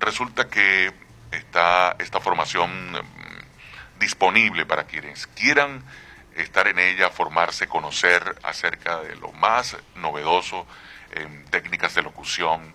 resulta que está esta formación disponible para quienes quieran estar en ella, formarse, conocer acerca de lo más novedoso en técnicas de locución.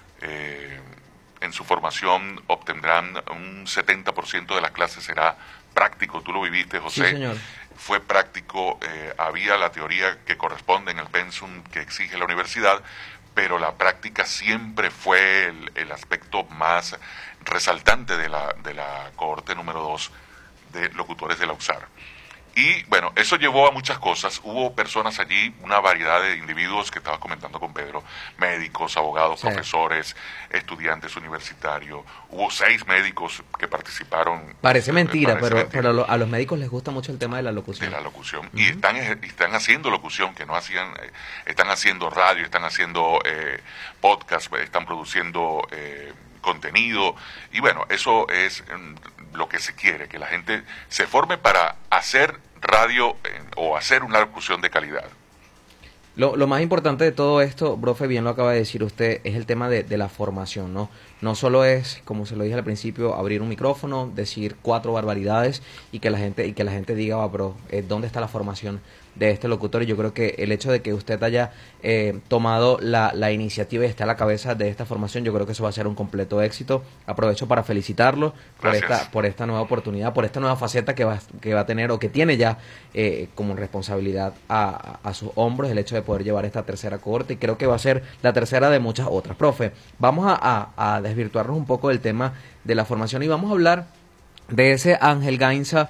En su formación obtendrán un 70% de las clases será práctico. Tú lo viviste, José. Sí, señor. Fue práctico, había la teoría que corresponde en el pensum que exige la universidad, pero la práctica siempre fue el aspecto más resaltante de la cohorte número 2 de locutores de la USAR. Y bueno, eso llevó a muchas cosas. Hubo personas allí, una variedad de individuos que estaba comentando con Pedro, médicos, abogados, Sí. profesores, estudiantes universitarios. Hubo 6 médicos que participaron. Parece mentira, Parece pero, mentira. pero a los médicos les gusta mucho el tema de la De locución. la locución. Ujú. Y están haciendo locución, que no hacían, están haciendo radio, están haciendo podcast, están produciendo contenido. Y bueno, eso es lo que se quiere, que la gente se forme para hacer radio o hacer una locución de calidad. Lo más importante de todo esto, profe, bien lo acaba de decir usted, es el tema de la formación, ¿no? No solo es, como se lo dije al principio, abrir un micrófono, decir 4 barbaridades y que la gente diga, va, pero ¿dónde está la formación de este locutor? Y yo creo que el hecho de que usted haya tomado la iniciativa y esté a la cabeza de esta formación, yo creo que eso va a ser un completo éxito. Aprovecho para felicitarlo Gracias. por esta nueva oportunidad, por esta nueva faceta que va a tener o que tiene ya como responsabilidad a sus hombros el hecho de poder llevar esta tercera cohorte, y creo que va a ser la tercera de muchas otras. Profe, vamos a desvirtuarnos un poco del tema de la formación y vamos a hablar de ese Ángel Gainza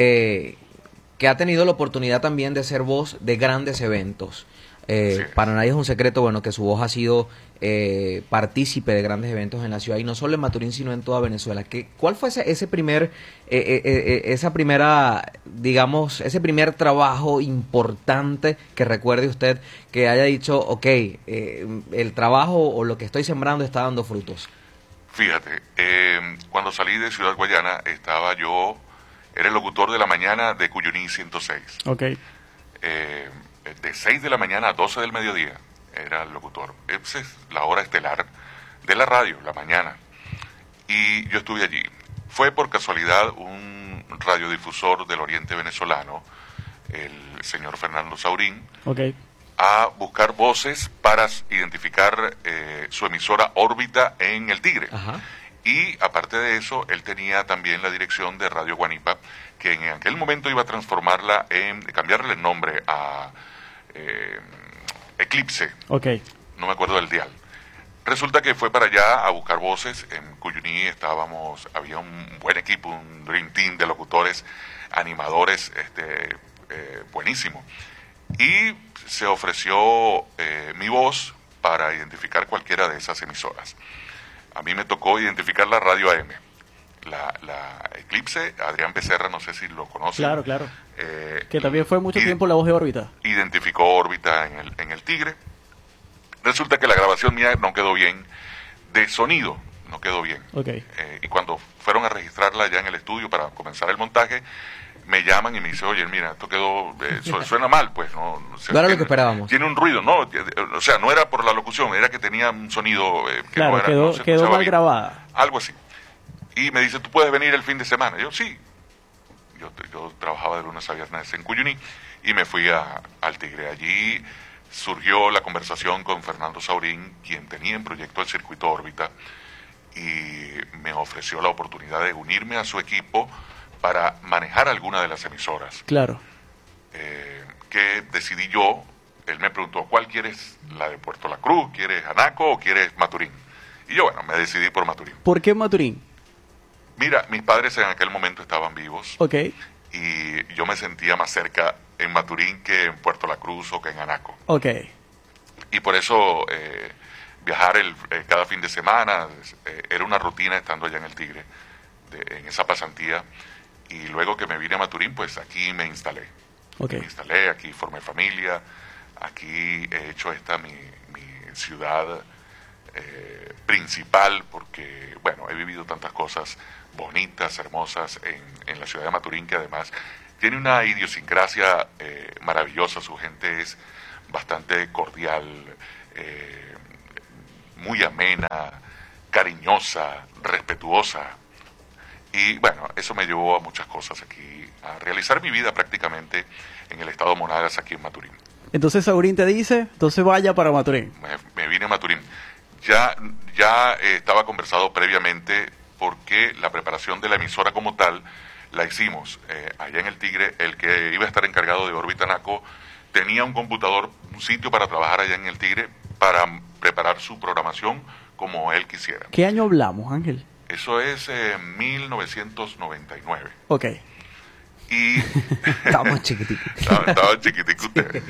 que ha tenido la oportunidad también de ser voz de grandes eventos. Sí. Para nadie es un secreto, bueno, que su voz ha sido partícipe de grandes eventos en la ciudad, y no solo en Maturín, sino en toda Venezuela. ¿Cuál fue ese primer trabajo importante que recuerde usted, que haya dicho, ok, el trabajo o lo que estoy sembrando está dando frutos? Fíjate, cuando salí de Ciudad Guayana, era el locutor de la mañana de Cuyuní 106. Ok. De 6 de la mañana a 12 del mediodía era el locutor. Esa es la hora estelar de la radio, la mañana. Y yo estuve allí. Fue por casualidad un radiodifusor del oriente venezolano, el señor Fernando Saurín, Ok. a buscar voces para identificar su emisora órbita en El Tigre. Ajá. Y aparte de eso, él tenía también la dirección de Radio Guanipa, que en aquel momento iba a transformarla cambiarle el nombre a Eclipse, Ok. no me acuerdo del dial. Resulta que fue para allá a buscar voces. En Cuyuní había un buen equipo, un dream team de locutores, animadores, buenísimo. Y se ofreció mi voz para identificar cualquiera de esas emisoras. A mí me tocó identificar la radio AM, la Eclipse. Adrián Becerra, no sé si lo conocen. Claro, claro. Que también fue mucho tiempo la voz de órbita. Identificó órbita en el Tigre. Resulta que la grabación mía no quedó bien, de sonido no quedó bien. Ok. Y cuando fueron a registrarla ya en el estudio para comenzar el montaje, me llaman y me dicen, oye, mira, esto quedó, suena mal, pues. No era lo que esperábamos. Tiene un ruido, ¿no? O sea, no era por la locución, era que tenía un sonido que Claro, no era, quedó, no se quedó escuchaba mal bien. grabada. Algo así. Y me dice, ¿tú puedes venir el fin de semana? Yo, sí. Yo trabajaba de lunes a viernes en Cuyuní y me fui al Tigre. Allí surgió la conversación con Fernando Saurín, quien tenía en proyecto el circuito órbita, y me ofreció la oportunidad de unirme a su equipo para manejar alguna de las emisoras. Claro. Que decidí yo. Él me preguntó, ¿cuál quieres? ¿La de Puerto La Cruz? ¿Quieres Anaco o quieres Maturín? Y yo, bueno, me decidí por Maturín. ¿Por qué Maturín? Mira, mis padres en aquel momento estaban vivos. Ok. Y yo me sentía más cerca en Maturín que en Puerto La Cruz o que en Anaco. Ok. Y por eso viajar cada fin de semana era una rutina estando allá en el Tigre, en esa pasantía. Y luego que me vine a Maturín, pues aquí me instalé. Ok. Me instalé, aquí formé familia, aquí he hecho esta mi ciudad principal, porque, bueno, he vivido tantas cosas bonitas, hermosas en la ciudad de Maturín, que además tiene una idiosincrasia maravillosa. Su gente es bastante cordial, muy amena, cariñosa, respetuosa. Y bueno, eso me llevó a muchas cosas aquí, a realizar mi vida prácticamente en el estado Monagas, aquí en Maturín. Entonces Saurín te dice, entonces vaya para Maturín. Me vine a Maturín. Ya estaba conversado previamente porque la preparación de la emisora como tal la hicimos allá en el Tigre. El que iba a estar encargado de Órbita Naco tenía un computador, un sitio para trabajar allá en el Tigre para preparar su programación como él quisiera. ¿Qué año hablamos, Ángel? Eso es 1999. Ok. Y Estamos chiquiticos. estaba chiquitico usted.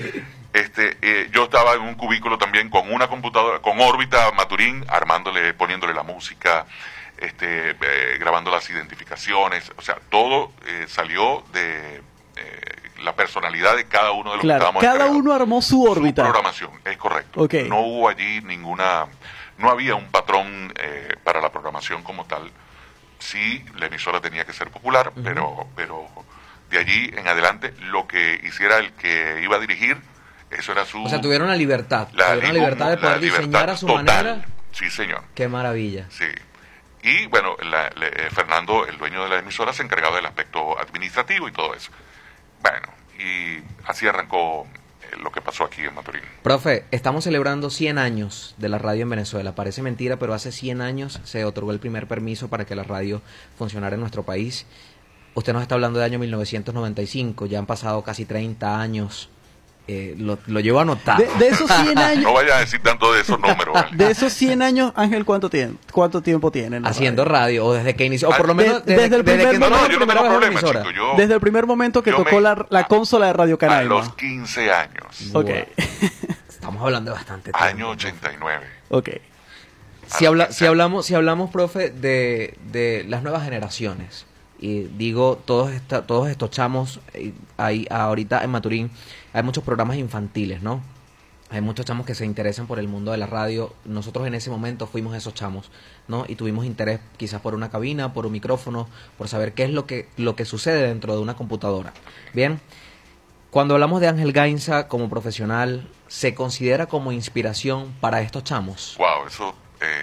Yo estaba en un cubículo también con una computadora, con Órbita Maturín, poniéndole la música, grabando las identificaciones, o sea, todo salió de la personalidad de cada uno de los que estábamos cada encargados. uno armó su órbita. Su programación, es correcto. Okay. No hubo allí no había un patrón para la programación como tal. Sí, la emisora tenía que ser popular, pero de allí en adelante lo que hiciera el que iba a dirigir, eso era su... O sea, tuvieron la libertad. Tuvieron la libertad de poder diseñar a su total. manera. Sí, señor. Qué maravilla. Sí. Y bueno, Fernando, el dueño de la emisora, se encargaba del aspecto administrativo y todo eso. Bueno, y así arrancó lo que pasó aquí en Maturín. Profe, estamos celebrando 100 años de la radio en Venezuela. Parece mentira, pero hace 100 años se otorgó el primer permiso para que la radio funcionara en nuestro país. Usted nos está hablando de año 1995, ya han pasado casi 30 años. Lo llevo a anotar. De esos 100 años... No vaya a decir tanto de esos números. ¿Vale? De esos 100 años, Ángel, ¿cuánto tiempo tiene? Haciendo radio, o desde que inició, o por lo menos desde el primer que momento. Yo no tengo problema, chico. Desde el primer momento que tocó la consola de Radio A Canaima. los 15 años. Ok. Estamos hablando de bastante tiempo. Año 89. Ok. Si hablamos, profe, de las nuevas generaciones, y digo, todos estos chamos, hay ahorita en Maturín hay muchos programas infantiles, ¿no? Hay muchos chamos que se interesan por el mundo de la radio. Nosotros en ese momento fuimos esos chamos, ¿no? Y tuvimos interés quizás por una cabina, por un micrófono, por saber qué es lo que sucede dentro de una computadora. Bien, cuando hablamos de Ángel Gainza como profesional, ¿se considera como inspiración para estos chamos? Wow, eso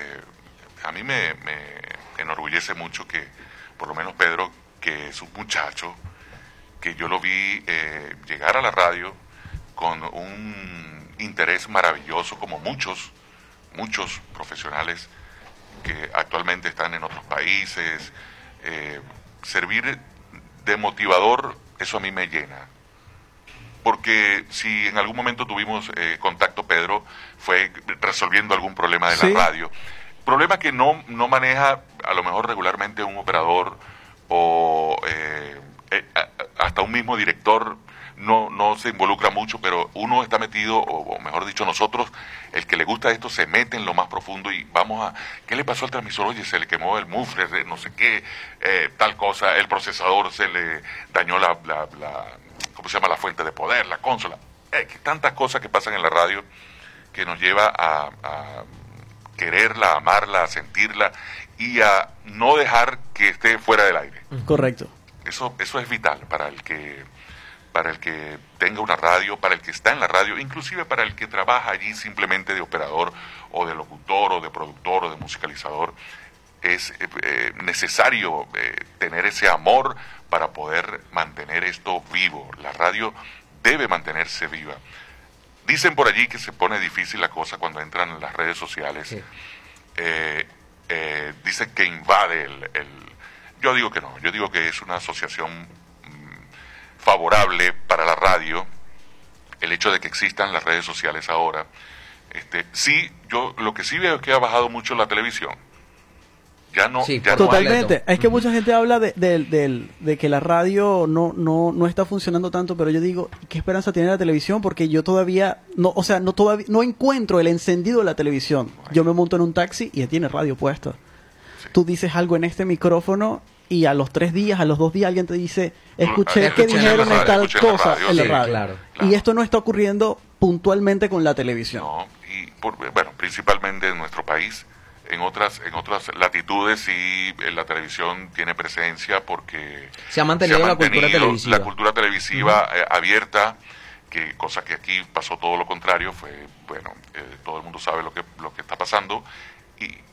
a mí me enorgullece mucho que, por lo menos Pedro, que es un muchacho, que yo lo vi llegar a la radio con un interés maravilloso, como muchos profesionales que actualmente están en otros países. Servir de motivador, eso a mí me llena. Porque si en algún momento tuvimos contacto, Pedro, fue resolviendo algún problema de la radio. Problema que no maneja a lo mejor regularmente un operador o hasta un mismo director. No se involucra mucho, pero uno está metido, o mejor dicho nosotros, el que le gusta esto se mete en lo más profundo y vamos a... ¿Qué le pasó al transmisor? Oye, se le quemó el muffler, no sé qué, tal cosa, el procesador se le dañó ¿cómo se llama? La fuente de poder, la consola. Tantas cosas que pasan en la radio que nos lleva a quererla, a amarla, a sentirla y a no dejar que esté fuera del aire. Correcto. Eso es vital para el que tenga una radio, para el que está en la radio, inclusive para el que trabaja allí simplemente de operador o de locutor o de productor o de musicalizador. Es necesario tener ese amor para poder mantener esto vivo. La radio debe mantenerse viva. Dicen por allí que se pone difícil la cosa cuando entran en las redes sociales. Sí. Dicen que invade Yo digo que no, yo digo que es una asociación favorable para la radio, el hecho de que existan las redes sociales ahora. Sí, yo lo que sí veo es que ha bajado mucho la televisión. Ya no. Totalmente. Es que mucha gente habla de que la radio no está funcionando tanto, pero yo digo, ¿qué esperanza tiene la televisión? Porque yo todavía no encuentro el encendido de la televisión. Yo me monto en un taxi y ya tiene radio puesta. Sí. Tú dices algo en este micrófono y a los 3 días, a los 2 días alguien te dice, escuché que dijeron en tal cosa en la radio. Claro. Y esto no está ocurriendo puntualmente con la televisión. No, y principalmente en nuestro país. En otras latitudes sí la televisión tiene presencia porque se ha mantenido la cultura televisiva abierta, cosa que aquí pasó todo lo contrario. Todo el mundo sabe lo que está pasando y